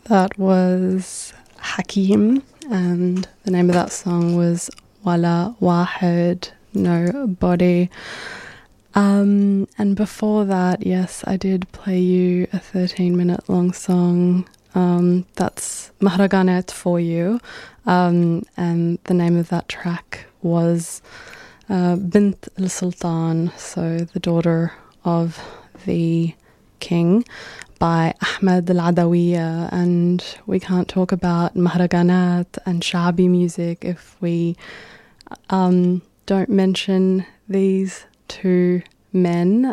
That was Hakim, and the name of that song was Wala Wahed, Nobody. And before that, yes, I did play you a 13-minute long song. That's Mahraganet for you. And the name of that track was Bint al-Sultan, so the daughter of the king, by Ahmed al-Adawiya. And we can't talk about Mahraganat and Sha'bi music if we don't mention these two men.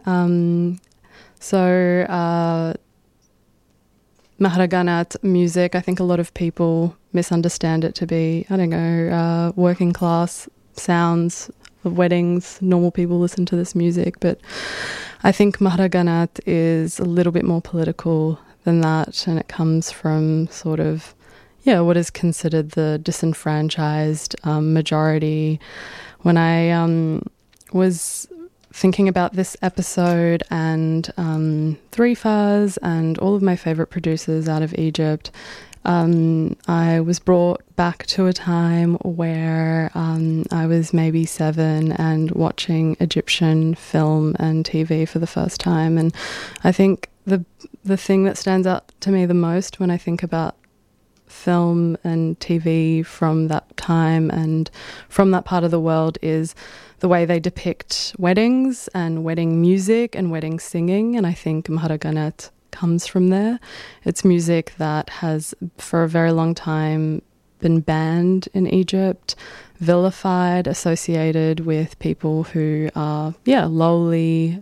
Mahraganat music, I think a lot of people misunderstand it to be, working class sounds of weddings. Normal people listen to this music, but I think Mahraganat is a little bit more political than that, and it comes from sort of, what is considered the disenfranchised majority. When I was thinking about this episode and Three-Faz and all of my favourite producers out of Egypt, I was brought back to a time where I was maybe 7 and watching Egyptian film and TV for the first time. And I think the thing that stands out to me the most when I think about film and TV from that time and from that part of the world is the way they depict weddings and wedding music and wedding singing. And I think Mahraganat comes from there. It's music that has for a very long time been banned in Egypt, vilified, associated with people who are, lowly,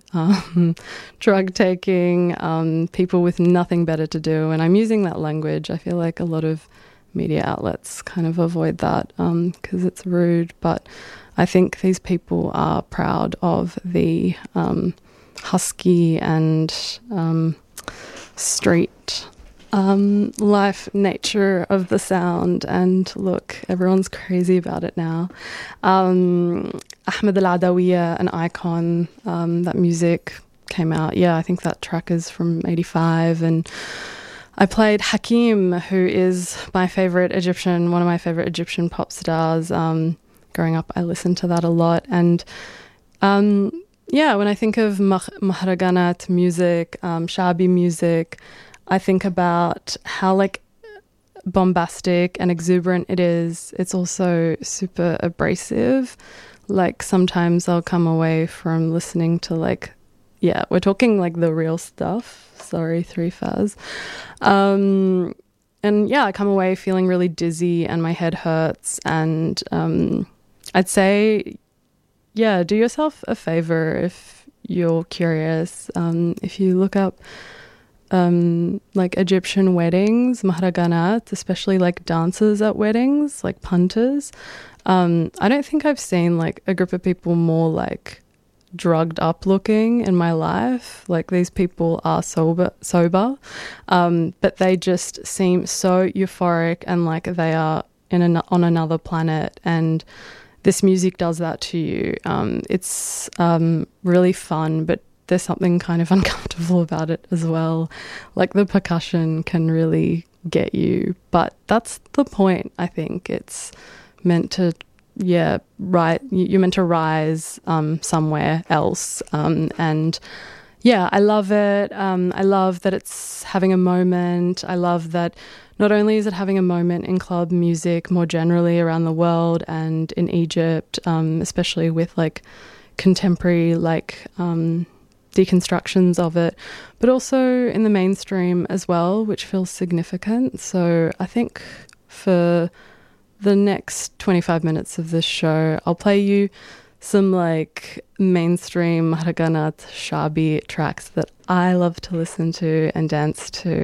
drug-taking, people with nothing better to do. And I'm using that language. I feel like a lot of media outlets kind of avoid that because it's rude. But I think these people are proud of the husky and street life nature of the sound. And look, everyone's crazy about it now. Ahmed al-Adawiya, an icon, that music came out, I think that track is from 85, and I played Hakim, who is one of my favorite Egyptian pop stars. Growing up, I listened to that a lot. And when I think of Mahraganat music, Sha'bi music, I think about how bombastic and exuberant it is. It's also super abrasive. Sometimes I'll come away from listening to we're talking the real stuff. Sorry, Three-Faz. I come away feeling really dizzy and my head hurts. And I'd say, do yourself a favor if you're curious. If you look up Egyptian weddings, Mahraganat, especially dances at weddings, punters. I don't think I've seen a group of people more drugged up looking in my life. These people are sober, but they just seem so euphoric and they are on another planet. And this music does that to you. It's really fun, but there's something kind of uncomfortable about it as well. The percussion can really get you, but that's the point. I think it's meant to you're meant to rise somewhere else. I love it. I love that it's having a moment. I love that not only is it having a moment in club music more generally around the world and in Egypt, especially with contemporary deconstructions of it, but also in the mainstream as well, which feels significant. So I think for the next 25 minutes of this show, I'll play you some mainstream Mahraganat Sha'bi tracks that I love to listen to and dance to.